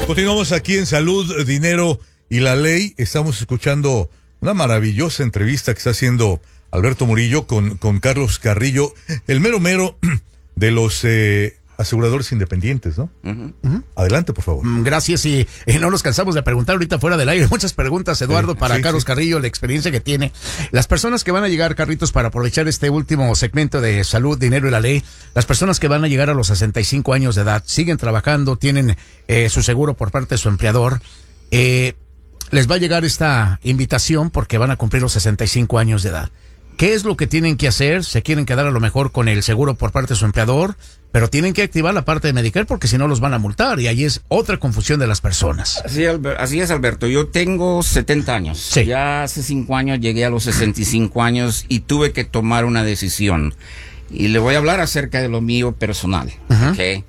Continuamos aquí en Salud, Dinero y la Ley. Estamos escuchando una maravillosa entrevista que está haciendo Alberto Murillo con Carlos Carrillo, el mero de los aseguradores independientes, ¿no? Adelante, por favor. Gracias, y no nos cansamos de preguntar ahorita fuera del aire. Muchas preguntas, Eduardo, para Carlos Carrillo, la experiencia que tiene. Las personas que van a llegar, Carlitos, para aprovechar este último segmento de Salud, Dinero y la Ley, las personas que van a llegar a los 65 años de edad, siguen trabajando, tienen su seguro por parte de su empleador, les va a llegar esta invitación porque van a cumplir los 65 años de edad. ¿Qué es lo que tienen que hacer? Se quieren quedar a lo mejor con el seguro por parte de su empleador, pero tienen que activar la parte de Medicare porque si no los van a multar, y ahí es otra confusión de las personas. Así es, Alberto. Yo tengo 70 años. Sí. Ya hace 5 años llegué a los 65 años y tuve que tomar una decisión. Y le voy a hablar acerca de lo mío personal. ¿Okay?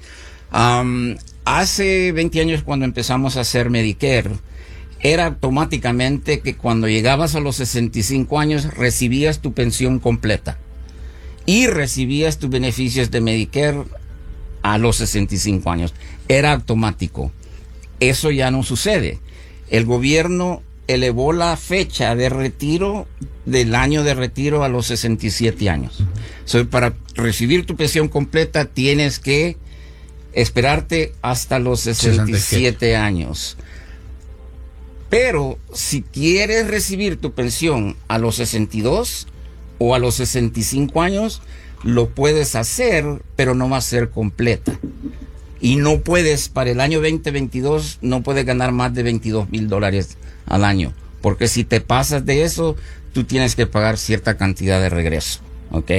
Hace 20 años, cuando empezamos a hacer Medicare, era automáticamente que cuando llegabas a los 65 años recibías tu pensión completa y recibías tus beneficios de Medicare a los 65 años. Era automático. Eso ya no sucede. El gobierno elevó la fecha de retiro del año de retiro a los 67 años. Para recibir tu pensión completa tienes que esperarte hasta los 67 años. Pero si quieres recibir tu pensión a los 62 o a los 65 años, lo puedes hacer, pero no va a ser completa. Y no puedes, para el año 2022, no puedes ganar más de $22,000 al año. Porque si te pasas de eso, tú tienes que pagar cierta cantidad de regreso. ¿Ok?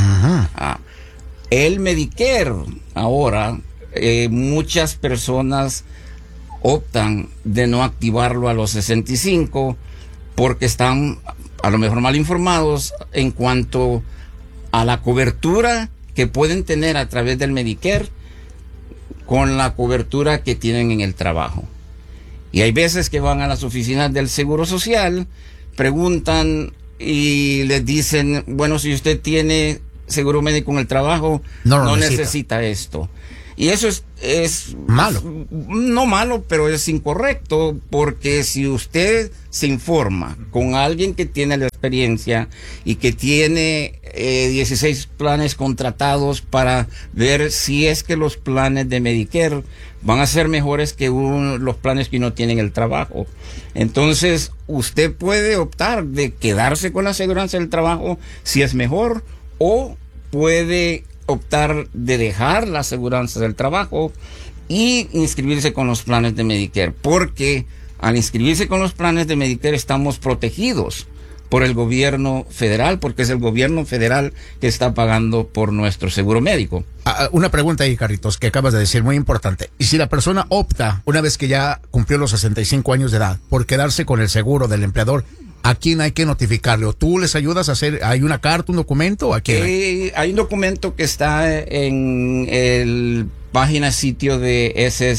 El Medicare, ahora, muchas personas optan de no activarlo a los 65 porque están a lo mejor mal informados en cuanto a la cobertura que pueden tener a través del Medicare con la cobertura que tienen en el trabajo. Y hay veces que van a las oficinas del Seguro Social, preguntan y les dicen, bueno, si usted tiene seguro médico en el trabajo, no necesita esto. Y eso es malo. No malo, pero es incorrecto, porque si usted se informa con alguien que tiene la experiencia y que tiene 16 planes contratados para ver si es que los planes de Medicare van a ser mejores que los planes que no tienen el trabajo. Entonces, usted puede optar de quedarse con la aseguranza del trabajo si es mejor, o puede optar de dejar la aseguranza del trabajo y inscribirse con los planes de Medicare, porque al inscribirse con los planes de Medicare estamos protegidos por el gobierno federal, porque es el gobierno federal que está pagando por nuestro seguro médico. Una pregunta ahí, Carlitos, que acabas de decir, muy importante. Y si la persona opta, una vez que ya cumplió los 65 años de edad, por quedarse con el seguro del empleador, ¿a quién hay que notificarle? ¿O tú les ayudas a hacer, hay una carta, un documento? ¿A quién hay un documento que está en el página sitio de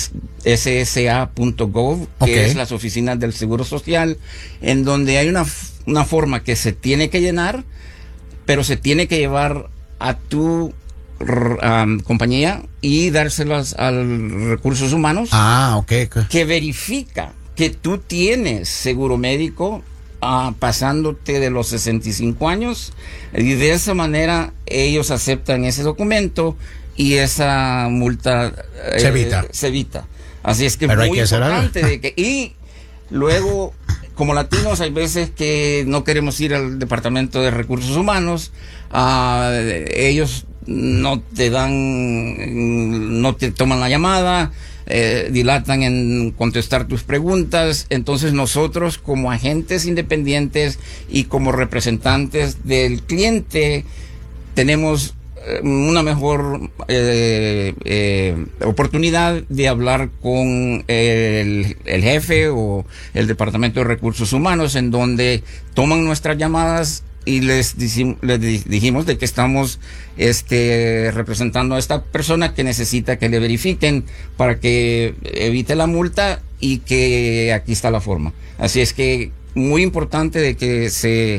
ssa.gov, que es las oficinas del Seguro Social, en donde hay una forma que se tiene que llenar, pero se tiene que llevar a tu compañía y dárselas a Recursos Humanos, que verifica que tú tienes seguro médico pasándote de los 65 años, y de esa manera ellos aceptan ese documento y esa multa se evita. Así es que es muy importante y luego, como latinos, hay veces que no queremos ir al Departamento de Recursos Humanos, ellos no te toman la llamada, dilatan en contestar tus preguntas. Entonces nosotros, como agentes independientes y como representantes del cliente, tenemos una mejor oportunidad de hablar con el jefe o el Departamento de Recursos Humanos, en donde toman nuestras llamadas y les dijimos de que estamos representando a esta persona que necesita que le verifiquen para que evite la multa, y que aquí está la forma. Así es que muy importante de que se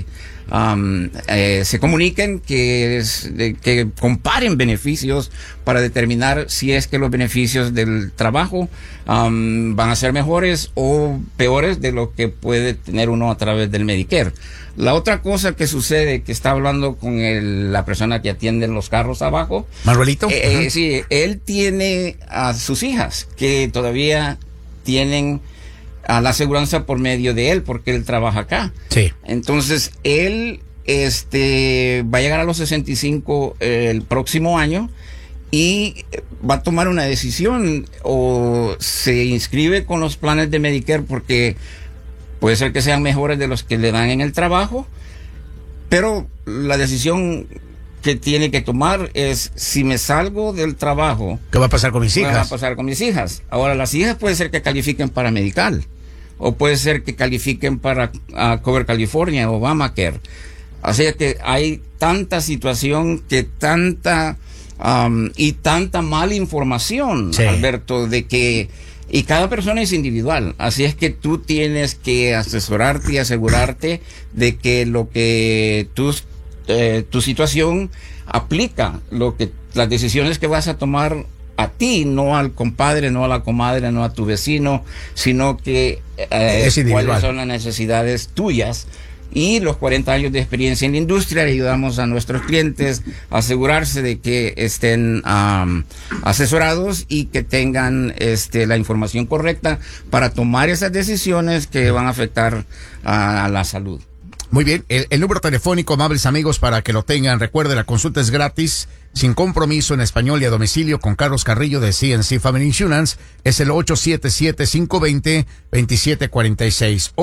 se comuniquen, que comparen beneficios para determinar si es que los beneficios del trabajo van a ser mejores o peores de lo que puede tener uno a través del Medicare. La otra cosa que sucede, que está hablando con la persona que atiende los carros abajo, Manuelito, sí, él tiene a sus hijas que todavía tienen a la aseguranza por medio de él, porque él trabaja acá. Sí. Entonces, él va a llegar a los 65 el próximo año y va a tomar una decisión, o se inscribe con los planes de Medicare, porque puede ser que sean mejores de los que le dan en el trabajo, pero la decisión que tiene que tomar es: si me salgo del trabajo, ¿qué va a pasar con mis hijas? ¿Qué va a pasar con mis hijas? Ahora, las hijas puede ser que califiquen para medical, o puede ser que califiquen para Cover California o Obamacare. Así que hay tanta situación, que tanta mala información, sí, Alberto, de que, y cada persona es individual, así es que tú tienes que asesorarte y asegurarte de que lo que tu situación aplica, las decisiones que vas a tomar a ti, no al compadre, no a la comadre, no a tu vecino, sino que cuáles son las necesidades tuyas. Y los 40 años de experiencia en la industria ayudamos a nuestros clientes a asegurarse de que estén asesorados y que tengan la información correcta para tomar esas decisiones que van a afectar a la salud. Muy bien, el número telefónico, amables amigos, para que lo tengan. Recuerde, la consulta es gratis, sin compromiso, en español y a domicilio, con Carlos Carrillo de CNC Family Insurance. Es el 877-520-2746.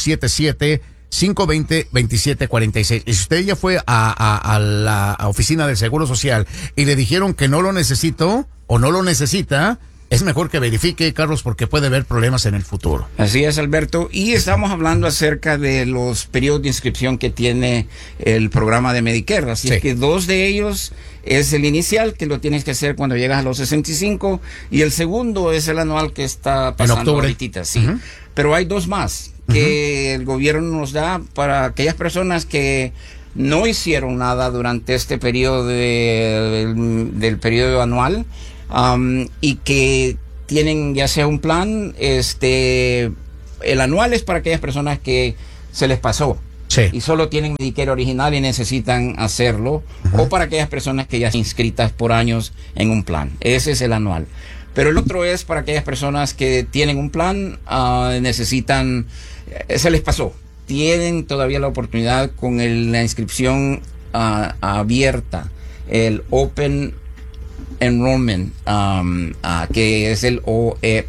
877-520-2746. Y si usted ya fue a la oficina del Seguro Social y le dijeron que no lo necesito o no lo necesita, es mejor que verifique, Carlos, porque puede haber problemas en el futuro. Así es, Alberto. Y estamos hablando acerca de los periodos de inscripción que tiene el programa de Medicare. Así es que 2 de ellos es el inicial, que lo tienes que hacer cuando llegas a los 65, y el segundo es el anual, que está pasando ahorita. Sí. Pero hay 2 más que el gobierno nos da para aquellas personas que no hicieron nada durante este periodo del periodo anual. Y que tienen ya sea un plan, el anual es para aquellas personas que se les pasó, sí, y solo tienen Medicare original y necesitan hacerlo, o para aquellas personas que ya están inscritas por años en un plan. Ese es el anual. Pero el otro es para aquellas personas que tienen un plan, necesitan, se les pasó, tienen todavía la oportunidad con la inscripción abierta, el Open Enrollment, que es el OEP,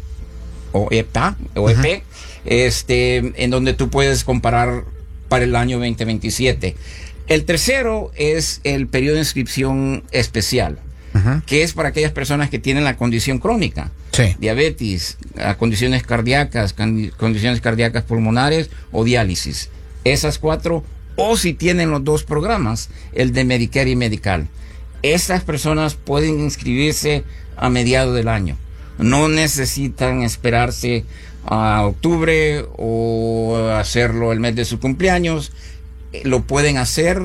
en donde tú puedes comparar para el año 2027. El tercero es el periodo de inscripción especial, que es para aquellas personas que tienen la condición crónica, sí, diabetes, condiciones cardíacas pulmonares o diálisis. Esas 4, o si tienen los 2 programas, el de Medicare y Medical. Estas personas pueden inscribirse a mediados del año. No necesitan esperarse a octubre o hacerlo el mes de su cumpleaños. Lo pueden hacer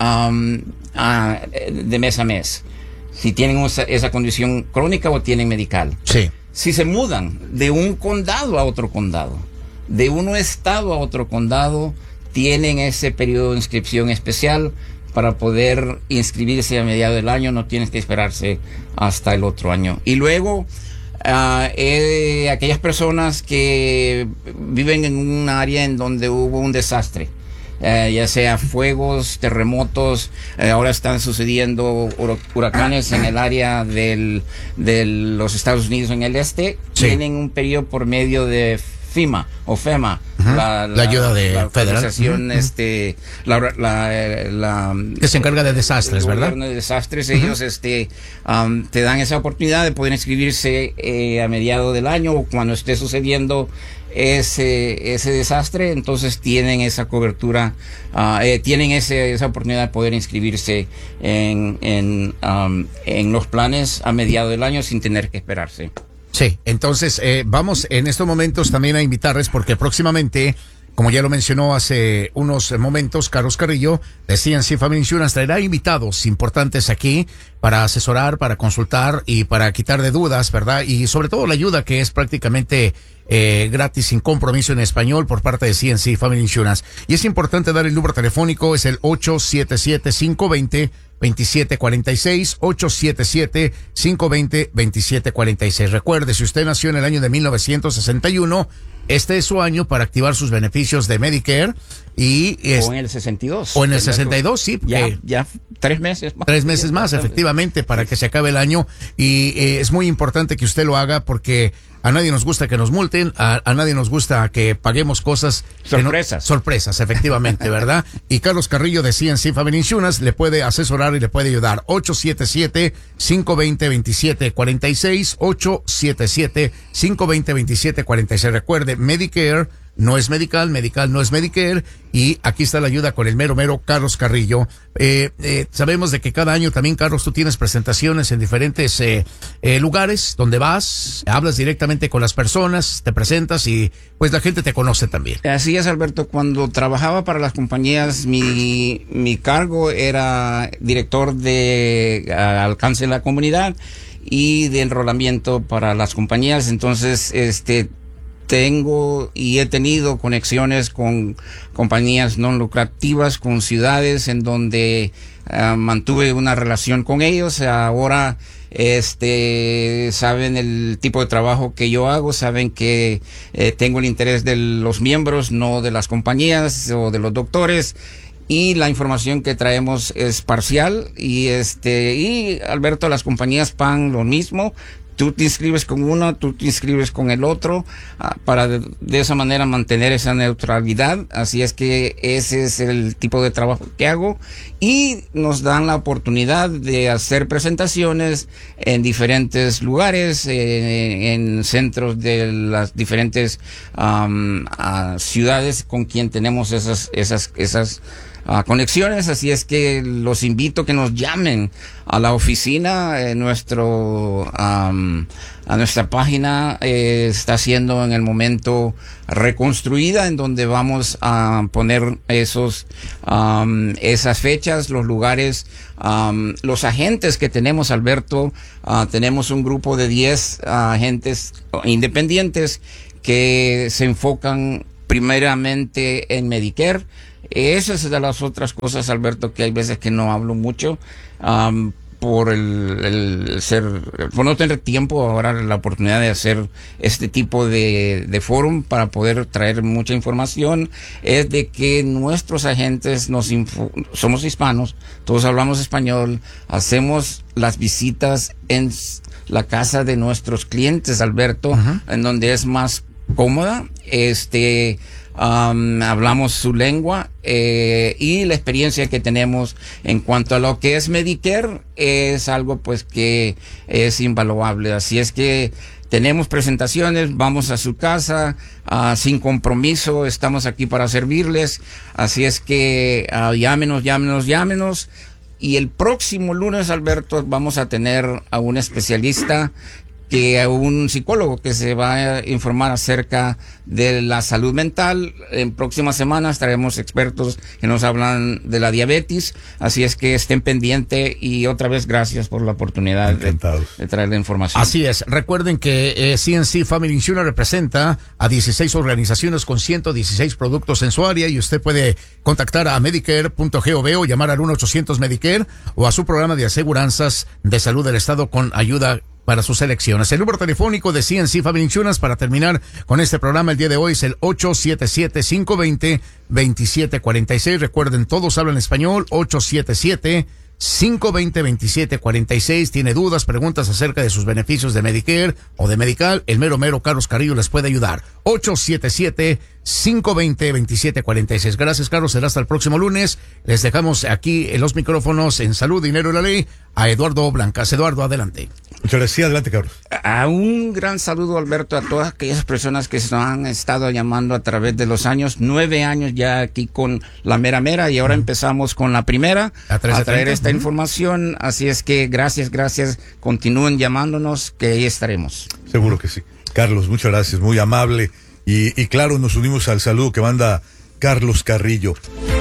de mes a mes, si tienen esa condición crónica o tienen medical. Sí. Si se mudan de un condado a otro condado, de un estado a otro condado, tienen ese periodo de inscripción especial para poder inscribirse a mediados del año. No tienes que esperarse hasta el otro año. Y luego, aquellas personas que viven en un área en donde hubo un desastre, ya sea fuegos, terremotos, ahora están sucediendo huracanes en el área de los Estados Unidos en el este, sí, tienen un periodo por medio de FEMA, la ayuda de la federal, organización, que se encarga de desastres, ¿verdad? De desastres. Ellos te dan esa oportunidad de poder inscribirse a mediados del año, o cuando esté sucediendo ese desastre. Entonces tienen esa cobertura, tienen esa oportunidad de poder inscribirse en los planes a mediados del año sin tener que esperarse. Sí, entonces vamos en estos momentos también a invitarles, porque próximamente Como ya lo mencionó hace unos momentos, Carlos Carrillo de CNC Family Insurance traerá invitados importantes aquí para asesorar, para consultar y para quitar de dudas, ¿verdad? Y sobre todo la ayuda que es prácticamente gratis, sin compromiso en español por parte de CNC Family Insurance. Y es importante dar el número telefónico, es el 877-520-2746, 877-520-2746. Recuerde, si usted nació en el año de 1961, este es su año para activar sus beneficios de Medicare. O en el 62. O en el 62, sí. Ya 3 meses más. 3 meses más, efectivamente, para que se acabe el año. Y es muy importante que usted lo haga porque a nadie nos gusta que nos multen, a nadie nos gusta que paguemos cosas. Sorpresas. Sorpresas, efectivamente, ¿verdad? Y Carlos Carrillo de CNC Family Insurance le puede asesorar y le puede ayudar. 877-520-2746, 877-520-2746. Recuerde, Medicare no es medical, medical no es Medicare, y aquí está la ayuda con el mero Carlos Carrillo. Sabemos de que cada año también, Carlos, tú tienes presentaciones en diferentes lugares donde vas, hablas directamente con las personas, te presentas y pues la gente te conoce también. Así es, Alberto. Cuando trabajaba para las compañías, mi cargo era director de alcance de la comunidad y de enrolamiento para las compañías. Entonces, tengo y he tenido conexiones con compañías no lucrativas, con ciudades en donde mantuve una relación con ellos. Ahora saben el tipo de trabajo que yo hago, saben que tengo el interés de los miembros, no de las compañías o de los doctores. Y la información que traemos es parcial y Alberto, las compañías pagan lo mismo. Tú te inscribes con uno, tú te inscribes con el otro, para de esa manera mantener esa neutralidad. Así es que ese es el tipo de trabajo que hago, y nos dan la oportunidad de hacer presentaciones en diferentes lugares, en centros de las diferentes ciudades con quien tenemos esas conexiones. Así es que los invito a que nos llamen a la oficina. A nuestra página está siendo en el momento reconstruida, en donde vamos a poner esas fechas, los lugares, los agentes que tenemos, Alberto. Tenemos un grupo de 10 agentes independientes que se enfocan primeramente en Medicare. Esa es de las otras cosas, Alberto, que hay veces que no hablo mucho, por por no tener tiempo. Ahora la oportunidad de hacer este tipo de fórum para poder traer mucha información es de que nuestros agentes somos hispanos, todos hablamos español, hacemos las visitas en la casa de nuestros clientes, Alberto, en donde es más cómoda. Hablamos su lengua, y la experiencia que tenemos en cuanto a lo que es Medicare es algo pues que es invaluable. Así es que tenemos presentaciones, vamos a su casa, sin compromiso, estamos aquí para servirles. Así es que llámenos. Y el próximo lunes, Alberto, vamos a tener a un especialista, a un psicólogo que se va a informar acerca de la salud mental. En próximas semanas traemos expertos que nos hablan de la diabetes, así es que estén pendientes, y otra vez gracias por la oportunidad de traer la información. Así es, recuerden que CNC Family Insurance representa a 16 organizaciones con 116 productos en su área, y usted puede contactar a medicare.gov o llamar al 1-800-Medicare o a su programa de aseguranzas de salud del estado con ayuda para sus elecciones. El número telefónico de CNC Family Insurance para terminar con este programa el día de hoy es el 877-520-2746. Recuerden, todos hablan español. 877-520-2746. Tiene dudas, preguntas acerca de sus beneficios de Medicare o de Medical, el mero Carlos Carrillo les puede ayudar. 877-520-2746. Gracias, Carlos. Será hasta el próximo lunes. Les dejamos aquí en los micrófonos en Salud, Dinero y la Ley a Eduardo Blancas. Eduardo, adelante. Muchas gracias. Adelante, Carlos. Un gran saludo, Alberto, a todas aquellas personas que se han estado llamando a través de los años. 9 años ya aquí con la mera, y ahora empezamos con la primera a traer esta información. Así es que gracias. Continúen llamándonos, que ahí estaremos. Seguro que sí. Carlos, muchas gracias. Muy amable. y claro, nos unimos al saludo que manda Carlos Carrillo.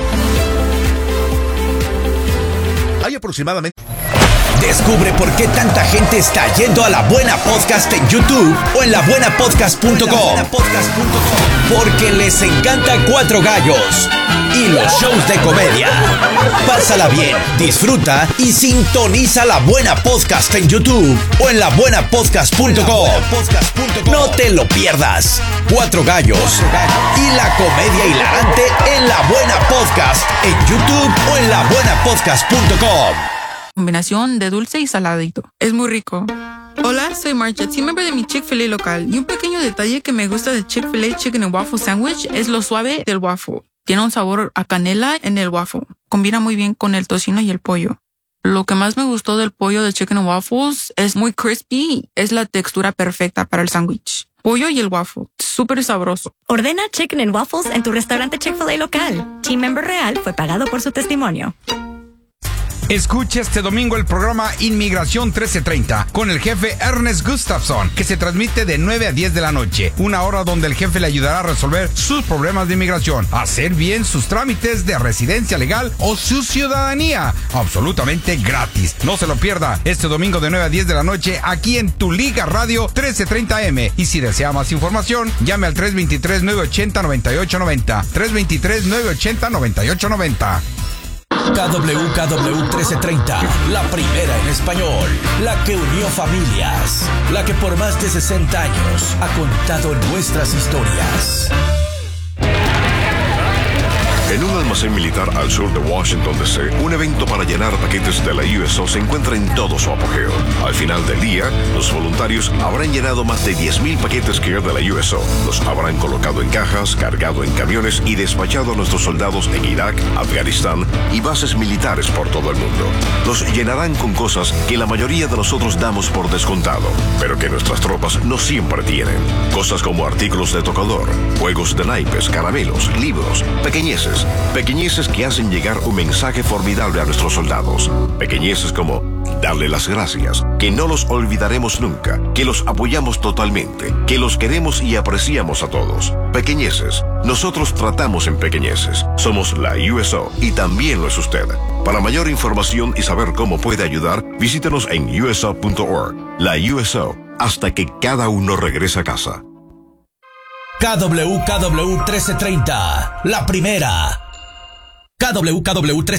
Hay aproximadamente... Descubre por qué tanta gente está yendo a La Buena Podcast en YouTube o en labuenapodcast.com. Porque les encanta Cuatro Gallos y los shows de comedia. Pásala bien, disfruta y sintoniza La Buena Podcast en YouTube o en labuenapodcast.com. No te lo pierdas. Cuatro Gallos y la comedia hilarante en La Buena Podcast en YouTube o en labuenapodcast.com. Combinación de dulce y saladito. Es muy rico. Hola, soy Marcha, team member de mi Chick-fil-A local. Y un pequeño detalle que me gusta de Chick-fil-A Chicken and Waffle Sandwich es lo suave del waffle. Tiene un sabor a canela en el waffle. Combina muy bien con el tocino y el pollo. Lo que más me gustó del pollo de Chicken and Waffles es muy crispy. Es la textura perfecta para el sándwich. Pollo y el waffle. Súper sabroso. Ordena Chicken and Waffles en tu restaurante Chick-fil-A local. Team member real fue pagado por su testimonio. Escucha este domingo el programa Inmigración 1330 con el jefe Ernest Gustafson, que se transmite de 9 a 10 de la noche, una hora donde el jefe le ayudará a resolver sus problemas de inmigración, hacer bien sus trámites de residencia legal o su ciudadanía, absolutamente gratis. No se lo pierda este domingo de 9 a 10 de la noche aquí en Tu Liga Radio 1330M. Y si desea más información, llame al 323-980-9890. 323-980-9890. KWKW 1330, la primera en español, la que unió familias, la que por más de 60 años ha contado nuestras historias. En un almacén militar al sur de Washington, D.C., un evento para llenar paquetes de la USO se encuentra en todo su apogeo. Al final del día, los voluntarios habrán llenado más de 10,000 paquetes que de la USO. Los habrán colocado en cajas, cargado en camiones y despachado a nuestros soldados en Irak, Afganistán y bases militares por todo el mundo. Los llenarán con cosas que la mayoría de nosotros damos por descontado, pero que nuestras tropas no siempre tienen. Cosas como artículos de tocador, juegos de naipes, caramelos, libros, pequeñeces que hacen llegar un mensaje formidable a nuestros soldados. Pequeñeces como darle las gracias, que no los olvidaremos nunca, que los apoyamos totalmente, que los queremos y apreciamos a todos. Pequeñeces. Nosotros tratamos en pequeñeces. Somos la USO y también lo es usted. Para mayor información y saber cómo puede ayudar, visítenos en uso.org. La USO, hasta que cada uno regrese a casa. KWKW 1330, la primera. KWKW 1330.